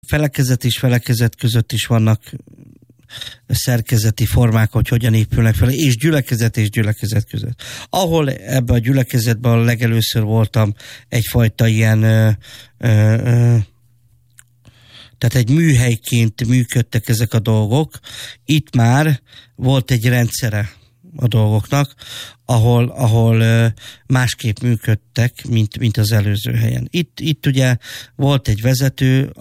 felekezet és felekezet között is vannak szerkezeti formák, hogy hogyan épülnek fel, és gyülekezet között. Ahol ebben a gyülekezetben a legelőször voltam egyfajta ilyen tehát egy műhelyként működtek ezek a dolgok. Itt már volt egy rendszere a dolgoknak, ahol másképp működtek, mint az előző helyen. Itt ugye volt egy vezető,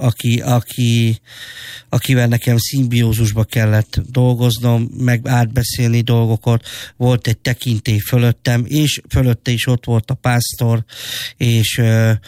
akivel nekem szimbiózusba kellett dolgoznom, meg átbeszélni dolgokat, volt egy tekintély fölöttem, és fölötte is ott volt a pásztor, és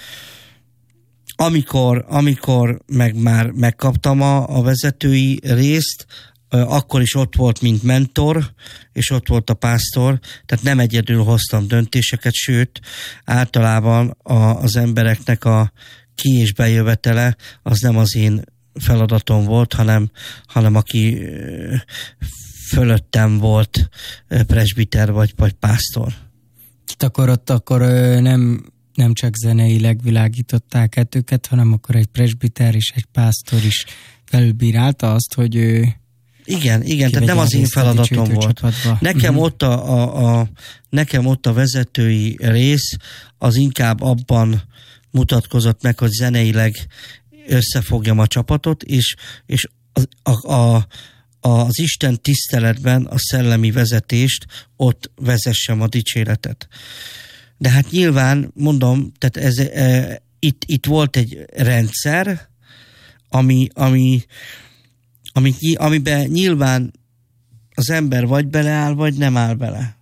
amikor már megkaptam a vezetői részt, akkor is ott volt, mint mentor, és ott volt a pásztor, tehát nem egyedül hoztam döntéseket, sőt, általában az embereknek a ki- és bejövetele az nem az én feladatom volt, hanem aki fölöttem volt presbiter vagy pásztor. Akkor nem csak zeneileg világították át őket, hanem akkor egy presbiter és egy pásztor is felülbírálta azt, hogy ő igen, tehát nem az én feladatom volt. Nekem ott a vezetői rész az inkább abban mutatkozott meg, hogy zeneileg összefogjam a csapatot, és az Isten tiszteletben a szellemi vezetést ott vezessem a dicséretet. De hát nyilván, mondom, tehát itt volt egy rendszer, amiben nyilván az ember vagy beleáll, vagy nem áll bele.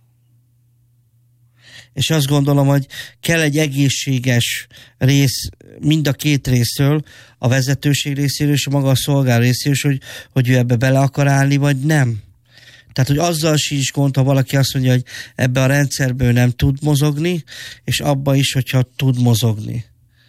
És azt gondolom, hogy kell egy egészséges rész mind a két részről, a vezetőség részéről és a maga a szolgáló részéről, hogy ő ebbe bele akar állni, vagy nem. Tehát, hogy azzal sincs gond, ha valaki azt mondja, hogy ebbe a rendszerből nem tud mozogni, és abba is, hogyha tud mozogni.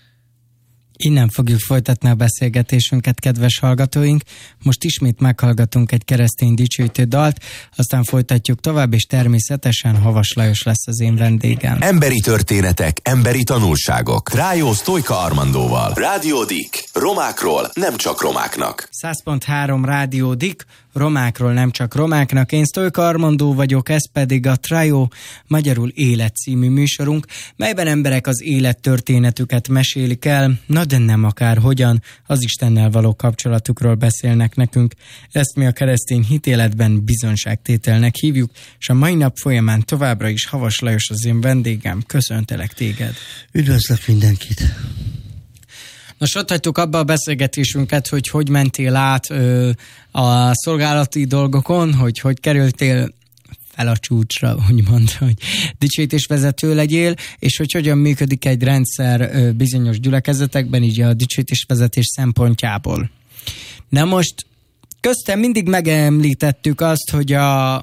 Innen fogjuk folytatni a beszélgetésünket, kedves hallgatóink. Most ismét meghallgatunk egy keresztény dicsőítő dalt, aztán folytatjuk tovább, és természetesen Havas Lajos lesz az én vendégem. Emberi történetek, emberi tanulságok. Trájó Sztojka Armandóval. Rádió Dik. Romákról, nem csak romáknak. 100.3 Rádió Dik. Romákról, nem csak romáknak. Én Sztojka Armandó vagyok, ez pedig a Trájó magyarul Élet című műsorunk, melyben emberek az élettörténetüket mesélik el, de nem akárhogyan, az Istennel való kapcsolatukról beszélnek nekünk. Ezt mi a keresztény hitéletben bizonságtételnek hívjuk, és a mai nap folyamán továbbra is Havas Lajos az én vendégem. Köszöntelek téged. Üdvözlök mindenkit. Nos, ott hagytuk abba a beszélgetésünket, hogy mentél át a szolgálati dolgokon, hogy kerültél fel a csúcsra, úgymond, hogy dicsőítésvezető legyél, és hogy hogyan működik egy rendszer bizonyos gyülekezetekben, így a dicsőítésvezetés szempontjából. Na most köztem mindig megemlítettük azt, hogy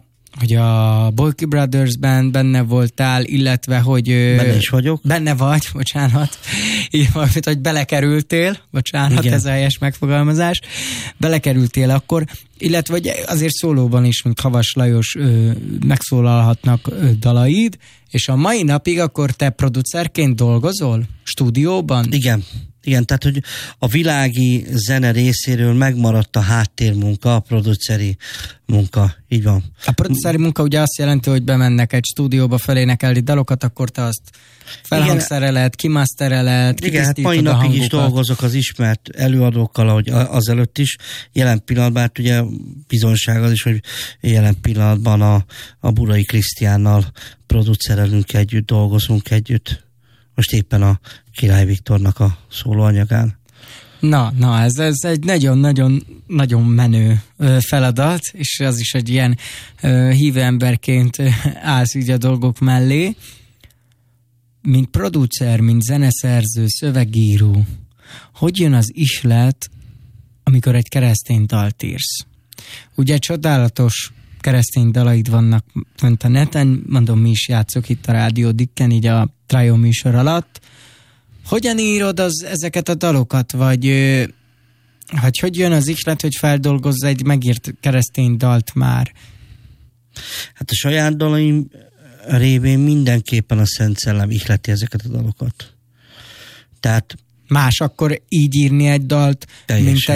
a Bolki Brothers-ben benne voltál, illetve hogy... Benne is vagyok. Benne vagy, bocsánat. Így valamit, hogy belekerültél, bocsánat, igen. Ez a helyes megfogalmazás. Belekerültél akkor, illetve hogy azért szólóban is, mint Havas Lajos megszólalhatnak dalaid, és a mai napig akkor te producerként dolgozol? Stúdióban? Igen, tehát hogy a világi zene részéről megmaradt a háttérmunka, a produceri munka, így van. A produceri munka ugye azt jelenti, hogy bemennek egy stúdióba, felénekelni dalokat, akkor te azt felhangszereled, kimastereled, igen, hát mai napig is dolgozok az ismert előadókkal, ahogy azelőtt is. Jelen pillanatban, hát ugye bizonság az is, hogy jelen pillanatban a Burai Krisztiánnal producerelünk együtt, dolgozunk együtt. Most éppen a Király Viktornak a szólóanyagán. Na, ez egy nagyon menő feladat, és az is egy ilyen hívő emberként állsz így a dolgok mellé. Mint producer, mint zeneszerző, szövegíró, hogy jön az ihlet, amikor egy keresztény dalt írsz? Ugye csodálatos keresztény dalaid vannak fönt a neten, mondom, mi is játszok itt a Rádió Dikken, így a Trájó műsor alatt. Hogyan írod ezeket a dalokat, vagy hogy jön az ihlet, hogy feldolgozz egy megírt keresztény dalt már? Hát a saját dalaim révén mindenképpen a Szent Szellem ihleti ezeket a dalokat. Tehát más akkor így írni egy dalt, teljesen. Mint